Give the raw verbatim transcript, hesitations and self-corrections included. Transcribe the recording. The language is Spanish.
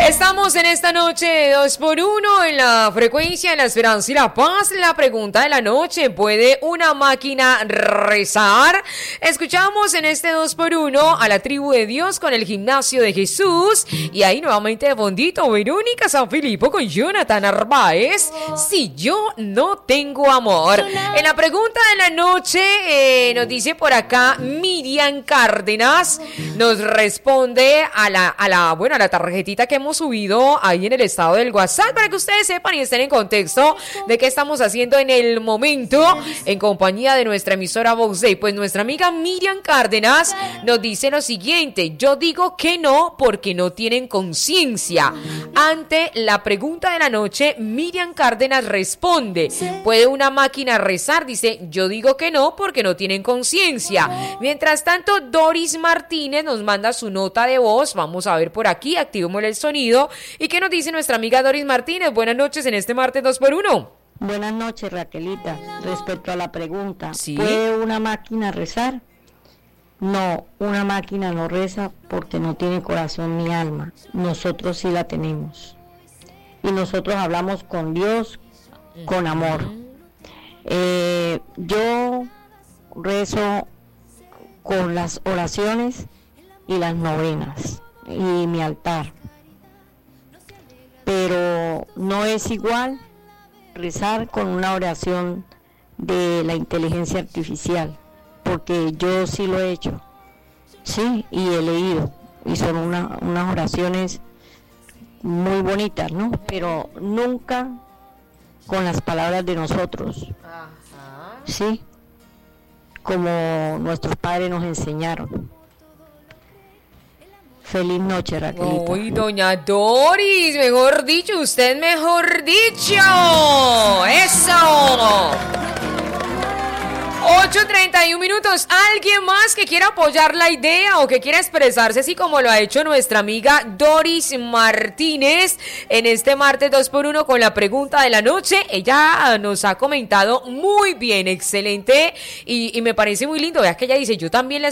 Estamos en esta noche de dos por uno en la frecuencia de la esperanza y la paz. La pregunta de la noche: ¿puede una máquina rezar? Escuchamos en este dos por uno a la tribu de Dios con el gimnasio de Jesús. Y ahí nuevamente de fondito, Verónica San Filipo con Jonathan Arbaez. Si yo no tengo amor. En la pregunta de la noche eh, nos dice por acá Miriam Cárdenas. Nos responde a la, a la, bueno, a la tarjetita que hemos subido ahí en el estado del WhatsApp para que ustedes sepan y estén en contexto de qué estamos haciendo en el momento en compañía de nuestra emisora Vox Day. Pues nuestra amiga Miriam Cárdenas nos dice lo siguiente: yo digo que no porque no tienen conciencia. Ante la pregunta de la noche, Miriam Cárdenas responde: ¿puede una máquina rezar? Dice: yo digo que no porque no tienen conciencia. Mientras tanto, Doris Martínez nos manda su nota de voz. Vamos a ver por aquí, activemos el sonido. ¿Y qué nos dice nuestra amiga Doris Martínez? Buenas noches en este martes dos por uno. Buenas noches, Raquelita. Respecto a la pregunta, ¿sí? ¿puede una máquina rezar? No, una máquina no reza porque no tiene corazón ni alma. Nosotros sí la tenemos. Y nosotros hablamos con Dios con amor. Eh, yo rezo con las oraciones y las novenas y mi altar. Pero no es igual rezar con una oración de la inteligencia artificial, porque yo sí lo he hecho, sí, y he leído, y son una, unas oraciones muy bonitas, ¿no? Pero nunca con las palabras de nosotros, sí, como nuestros padres nos enseñaron. Feliz noche, Raquelita. Uy, doña Doris, mejor dicho, usted mejor dicho. Eso. ocho treinta y uno minutos. ¿Alguien más que quiera apoyar la idea o que quiera expresarse así como lo ha hecho nuestra amiga Doris Martínez en este martes dos por uno con la pregunta de la noche? Ella nos ha comentado muy bien, excelente, y, y me parece muy lindo. Vea que ella dice: yo también les